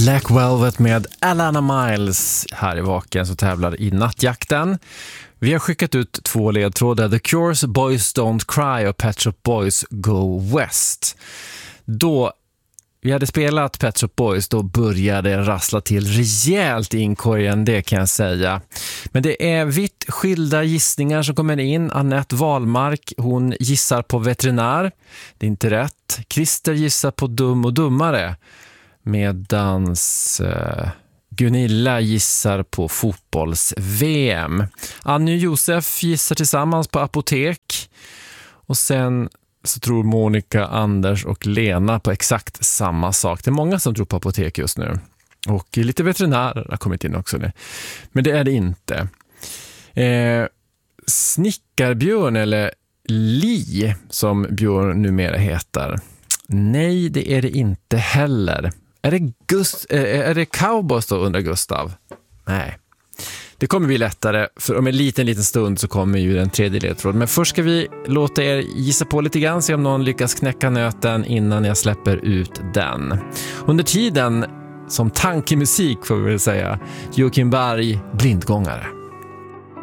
Black Velvet med Alana Miles här i Vaken som tävlar i nattjakten. Vi har skickat ut 2 ledtrådar, The Cure's Boys Don't Cry och Pet Shop Boys Go West. Då vi hade spelat Pet Shop Boys, då började det rassla till rejält i inkorgen, det kan jag säga. Men det är vitt skilda gissningar som kommer in. Annette Wahlmark, hon gissar på veterinär. Det är inte rätt. Christer gissar på Dum och dummare. Medans Gunilla gissar på fotbolls-VM. Annie och Josef gissar tillsammans på apotek. Och sen så tror Monica, Anders och Lena på exakt samma sak. Det är många som tror på apotek just nu. Och lite veterinärer har kommit in också. Men det är det inte. Snickarbjörn eller Li som Björn numera heter. Nej, det är det inte heller. Är det Cowboys då, undrar Gustav? Nej. Det kommer bli lättare, för om en liten stund så kommer ju den tredje ledtråden. Men först ska vi låta er gissa på lite grann, se om någon lyckas knäcka nöten innan jag släpper ut den. Under tiden, som tankemusik får vi väl säga, Joakim Berg, Blindgångare.